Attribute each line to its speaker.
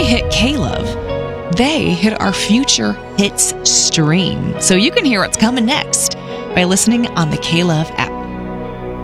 Speaker 1: hit K-Love, they hit our Future Hits stream. So you can hear what's coming next by listening on the K-Love app.